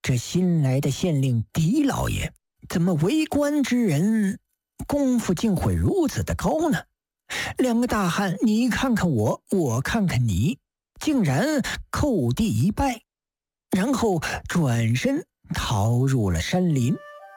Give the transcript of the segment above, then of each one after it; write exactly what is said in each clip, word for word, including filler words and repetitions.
这新来的县令狄老爷，怎么为官之人功夫竟会如此的高呢？两个大汉，你看看我，我看看你，竟然叩地一拜，然后转身逃入了山林。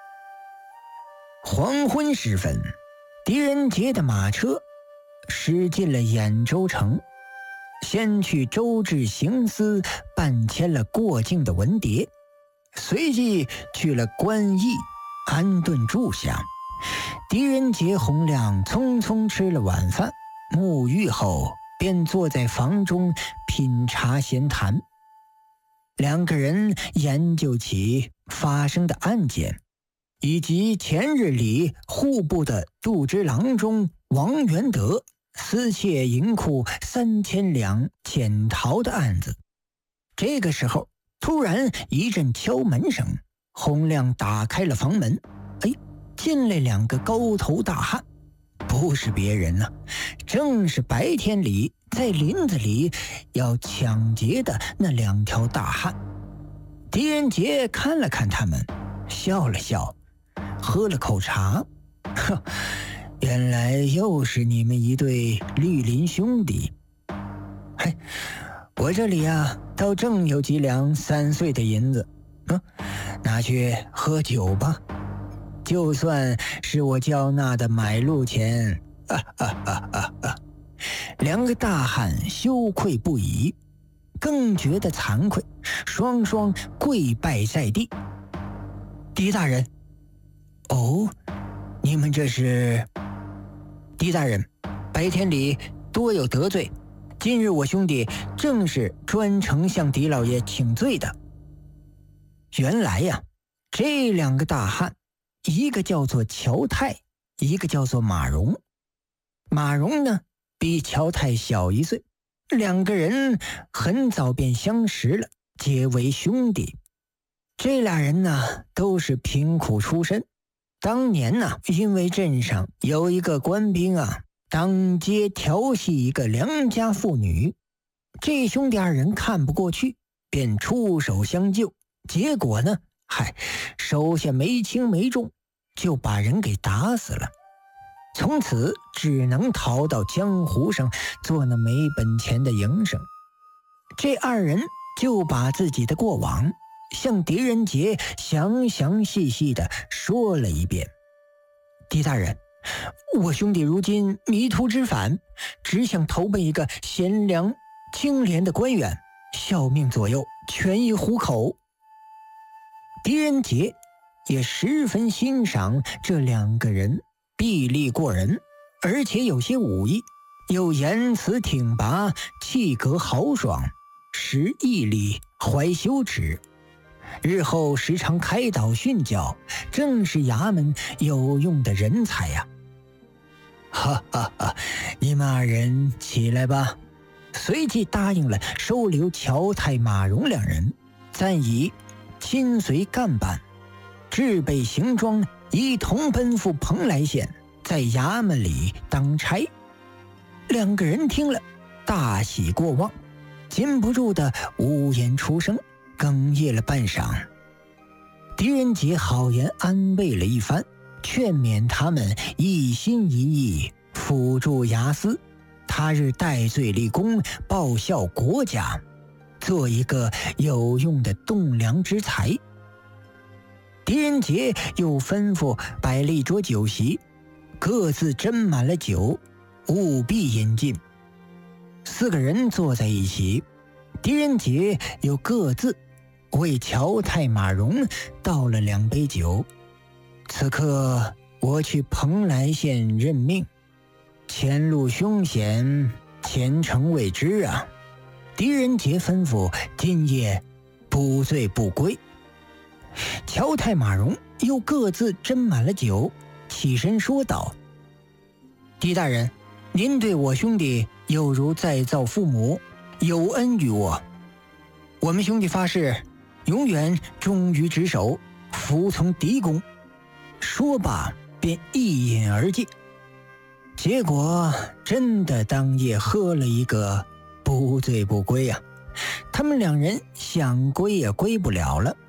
黄昏时分，狄仁杰的马车驶进了兖州城，先去周至行司办签了过境的文牒，随即去了官驿安顿住下。狄仁杰、洪亮匆匆吃了晚饭，沐浴后便坐在房中品茶闲谈。两个人研究起发生的案件，以及前日里户部的杜之郎中王元德私窃银库三千两潜逃的案子。这个时候，突然一阵敲门声，洪亮打开了房门，哎，进来两个高头大汉，不是别人呢、啊，正是白天里在林子里要抢劫的那两条大汉。狄仁杰看了看他们，笑了笑，喝了口茶，呵，原来又是你们一对绿林兄弟。嘿，我这里啊，倒正有几两三岁的银子，嗯，拿去喝酒吧，就算是我交纳的买路钱。啊啊啊啊啊！两个大汉羞愧不已，更觉得惭愧，双双跪拜在地。狄大人，哦，你们这是？狄大人，白天里多有得罪，今日我兄弟正是专程向狄老爷请罪的。原来呀、啊，这两个大汉，一个叫做乔泰，一个叫做马荣。马荣呢，比乔泰小一岁，两个人很早便相识了，结为兄弟。这俩人呢，都是贫苦出身。当年呢，因为镇上有一个官兵啊，当街调戏一个良家妇女，这兄弟二人看不过去，便出手相救。结果呢，嗨，手下没轻没重，就把人给打死了。从此只能逃到江湖上做那没本钱的营生。这二人就把自己的过往向狄仁杰详详细细地说了一遍。狄大人，我兄弟如今迷途知返，只想投奔一个贤良清廉的官员，效命左右，全以糊口。狄仁杰也十分欣赏这两个人，臂力过人，而且有些武艺，又言辞挺拔，气格豪爽，识义理，怀羞耻，日后时常开导训教，正是衙门有用的人才呀、啊！哈哈哈！你们二人起来吧。随即答应了收留乔泰、马荣两人，暂以亲随干办，置备行装，一同奔赴蓬莱县，在衙门里当差。两个人听了，大喜过望，禁不住的呜咽出声，哽咽了半晌。狄仁杰好言安慰了一番，劝勉他们一心一意辅助衙司，他日戴罪立功，报效国家，做一个有用的栋梁之才。狄仁杰又吩咐摆了一桌酒席，各自斟满了酒，务必饮尽。四个人坐在一起，狄仁杰又各自为乔泰、马荣倒了两杯酒。此刻我去蓬莱县任命，前路凶险，前程未知啊！狄仁杰吩咐今夜不醉不归。乔泰、马荣又各自斟满了酒，起身说道：“狄大人，您对我兄弟有如再造父母，有恩于我。我们兄弟发誓，永远忠于职守，服从狄公。”说罢便一饮而尽。结果真的当夜喝了一个不醉不归啊！他们两人想归也归不了了。